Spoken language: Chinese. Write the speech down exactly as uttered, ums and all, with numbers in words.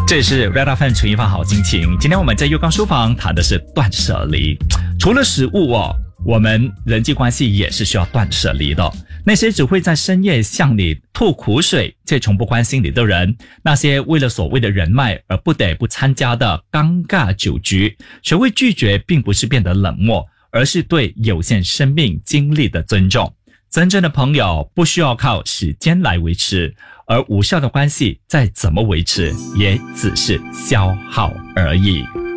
这是 Red F M 纯一发好心情。今天我们在月光书房谈的是断舍离。除了食物哦，我们人际关系也是需要断舍离的。那些只会在深夜向你吐苦水却从不关心你的人，那些为了所谓的人脉而不得不参加的尴尬酒局，学会拒绝并不是变得冷漠，而是对有限生命经历的尊重。真正的朋友不需要靠时间来维持，而无效的关系再怎么维持也只是消耗而已。